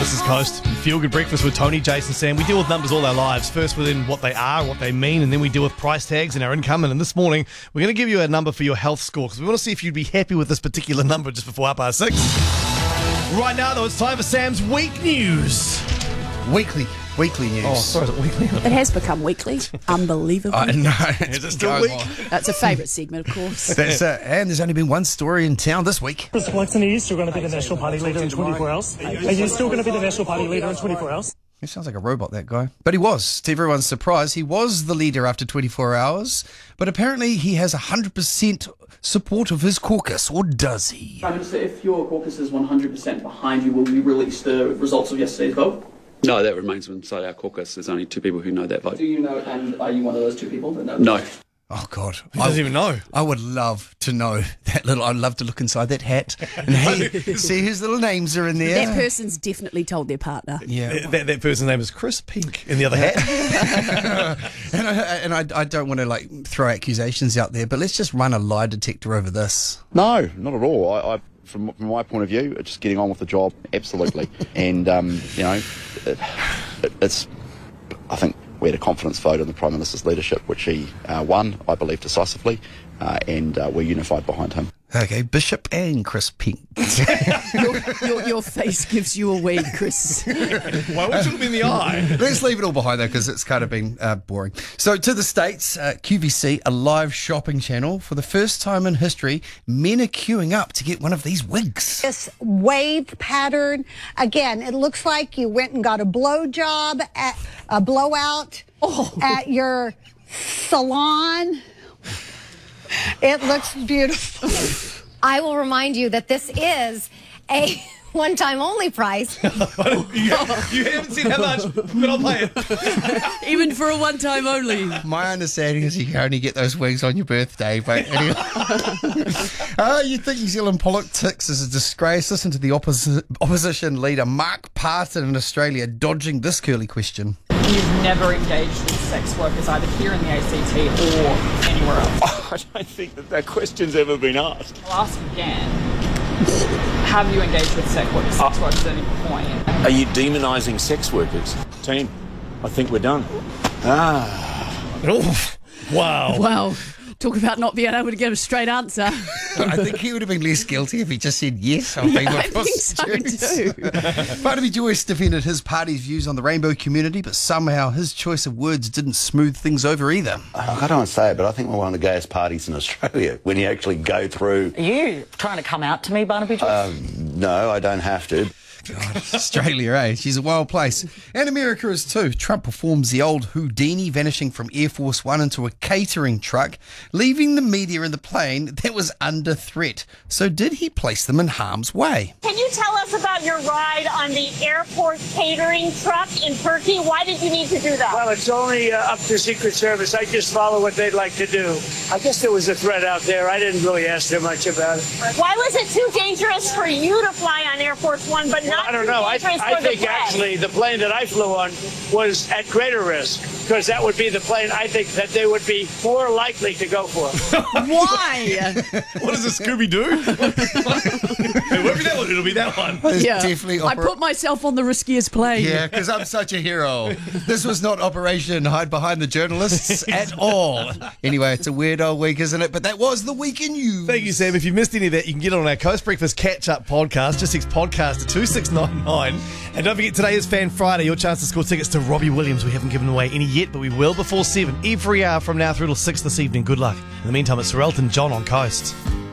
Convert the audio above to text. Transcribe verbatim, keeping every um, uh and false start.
This is Coast. Feel Good Breakfast with Tony, Jason, Sam. We deal with numbers all our lives. First within what they are, what they mean, and then we deal with price tags and our income. And this morning, we're going to give you a number for your health score because we want to see if you'd be happy with this particular number just before half past six. Right now, though, it's time for Sam's Week News. Weekly. Weekly news. Oh, sorry, is it weekly? It has become weekly. Unbelievable. I know. Is it still week? That's a favourite segment, of course. That's uh, and there's only been one story in town this week. Mister Flexen, are you still going to be the National Party leader in twenty-four hours? Are you still going to be the National Party leader in twenty-four hours? He sounds like a robot, that guy. But he was. To everyone's surprise, he was the leader after twenty-four hours. But apparently he has one hundred percent support of his caucus, or does he? Prime Minister, if your caucus is one hundred percent behind you, will you release the results of yesterday's vote? No, that remains inside our caucus. There's only two people who know that vote. Do you know, and are you one of those two people that know? No. Oh, God. He doesn't I, even know. I would love to know that little... I'd love to look inside that hat and hey, see whose little names are in there. That person's definitely told their partner. Yeah. That, that person's name is Chris Pink in the other hat. and I, and I, I don't want to like throw accusations out there, but let's just run a lie detector over this. No, not at all. I, I from, from my point of view, it's just getting on with the job, absolutely. and, um, you know, it, it, it's, I think we had a confidence vote in the Prime Minister's leadership, which he uh, won, I believe, decisively, uh, and uh, we're unified behind him. Okay, Bishop and Chris Pink. your, your, your face gives you away, Chris. Why would you look me in the eye? Let's leave it all behind though, because it's kind of been uh, boring. So to the States, uh, Q V C, a live shopping channel. For the first time in history, men are queuing up to get one of these wigs. This wave pattern, again, it looks like you went and got a blow job, at a blowout Oh. at your salon. It looks beautiful. I will remind you that this is a one-time only price. you, you haven't seen how much, but I'll pay it. Even for a one-time only. My understanding is you can only get those wigs on your birthday, but anyway. uh, you think New Zealand politics is a disgrace? Listen to the opposi- opposition leader, Mark Parton in Australia, dodging this curly question. You've never engaged with sex workers either here in the A C T or anywhere else? I don't think that that question's ever been asked. I'll ask again. Have you engaged with sex workers, sex workers at any point? Are you demonising sex workers? Team, I think we're done. Ah. Oh, wow. Wow. Talk about not being able to get a straight answer. I think he would have been less guilty if he just said yes. I've been I think so too. Barnaby Joyce defended his party's views on the rainbow community, but somehow his choice of words didn't smooth things over either. I don't want to say it, but I think we're one of the gayest parties in Australia when you actually go through... Are you trying to come out to me, Barnaby Joyce? Uh, no, I don't have to. God, Australia, eh? She's a wild place. And America is too. Trump performs the old Houdini, vanishing from Air Force One into a catering truck, leaving the media in the plane that was under threat. So did he place them in harm's way? Can you tell us about your ride on the airport catering truck in Turkey? Why did you need to do that? Well, it's only uh, up to Secret Service. I just follow what they'd like to do. I guess there was a threat out there. I didn't really ask them much about it. Why was it too dangerous for you to fly on Air Force One, but not I don't know. I, I think actually the plane that I flew on was at greater risk because that would be the plane I think that they would be more likely to go for. Why? What does a Scooby-Doo? It won't be that one. It'll be that one. Yeah. Definitely I opera- put myself on the riskiest plane. Yeah, because I'm such a hero. This was not Operation Hide Behind the Journalists at all. Anyway, it's a weird old week, isn't it? But that was the week in news. Thank you, Sam. If you missed any of that, you can get it on our Coast Breakfast Catch-Up podcast. Just text podcast to two six nine nine. And don't forget, today is Fan Friday. Your chance to score tickets to Robbie Williams. We haven't given away any yet, but we will before seven. Every hour from now through till six this evening. Good luck. In the meantime, it's Sorrelton John on Coast.